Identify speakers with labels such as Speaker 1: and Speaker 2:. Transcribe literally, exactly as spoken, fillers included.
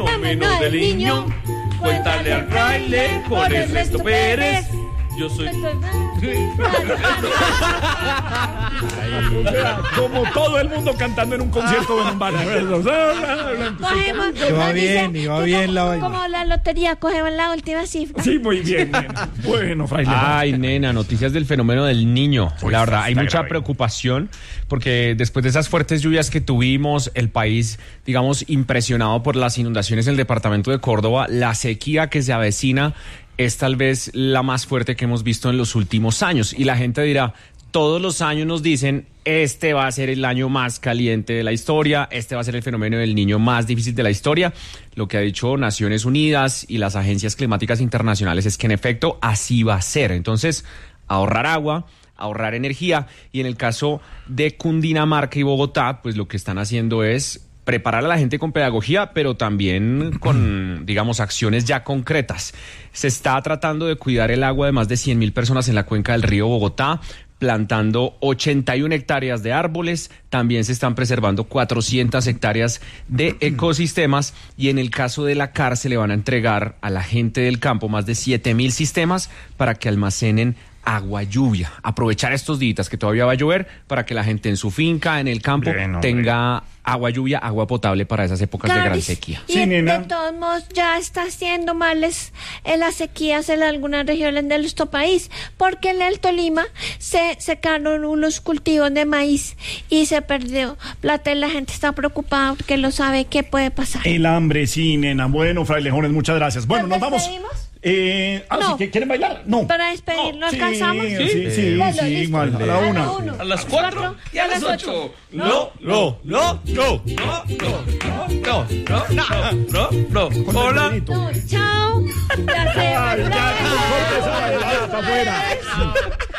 Speaker 1: fenómeno del niño. Cuéntale al fraile con Ernesto Pérez. Yo soy...
Speaker 2: Como todo el mundo cantando en un concierto de un bar.
Speaker 3: Iba bien, iba bien la vaina.
Speaker 4: Como la lotería, cogemos la última cifra.
Speaker 2: Sí, muy bien, nena. Bueno, fraile.
Speaker 5: Ay, nena, noticias del fenómeno del niño.
Speaker 2: Uy,
Speaker 5: la verdad, hay mucha
Speaker 2: grave.
Speaker 5: preocupación porque después de esas fuertes lluvias que tuvimos, el país, digamos, impresionado por las inundaciones en el departamento de Córdoba, la sequía que se avecina es tal vez la más fuerte que hemos visto en los últimos años. Y la gente dirá, todos los años nos dicen, este va a ser el año más caliente de la historia, este va a ser el fenómeno del niño más difícil de la historia. Lo que ha dicho Naciones Unidas y las agencias climáticas internacionales es que en efecto así va a ser. Entonces, ahorrar agua, ahorrar energía. Y en el caso de Cundinamarca y Bogotá, pues lo que están haciendo es preparar a la gente con pedagogía, pero también con, digamos, acciones ya concretas. Se está tratando de cuidar el agua de más de cien mil personas en la cuenca del río Bogotá, plantando ochenta y una hectáreas de árboles. También se están preservando cuatrocientas hectáreas de ecosistemas. Y en el caso de la cárcel le van a entregar a la gente del campo más de siete mil sistemas para que almacenen agua lluvia. Aprovechar estos días que todavía va a llover para que la gente en su finca, en el campo,
Speaker 2: Bien,
Speaker 5: tenga agua lluvia, agua potable para esas épocas de gran
Speaker 4: Caris,
Speaker 5: sequía.
Speaker 4: Y
Speaker 2: Sí,
Speaker 4: de,
Speaker 2: nena.
Speaker 4: de todos modos ya está haciendo males en las sequías en algunas regiones de nuestro país, porque en el Tolima se secaron unos cultivos de maíz y se perdió plata y la gente está preocupada porque no sabe qué puede pasar.
Speaker 2: El hambre, sí, nena. Bueno, frailejones, muchas gracias. Bueno, nos
Speaker 4: ¿Nos
Speaker 2: vamos.
Speaker 4: despedimos?
Speaker 2: Eh, ah,
Speaker 4: No.
Speaker 2: sí, ¿que ¿quieren bailar? No.
Speaker 4: Para despedirnos,
Speaker 2: No, sí,
Speaker 4: ¿alcanzamos?
Speaker 2: Sí, sí, sí,
Speaker 4: Bueno,
Speaker 2: sí,
Speaker 4: listo.
Speaker 2: igual, a la una.
Speaker 4: uno,
Speaker 1: A las cuatro y a las ocho.
Speaker 2: No, no, no, no.
Speaker 1: No, no, no, no, no, no, no.
Speaker 2: Con
Speaker 1: Hola.
Speaker 2: el dedito.
Speaker 4: Chao. Ya se va
Speaker 2: Ay,
Speaker 4: el
Speaker 2: ya,
Speaker 4: break.
Speaker 2: corte esa bailada para afuera.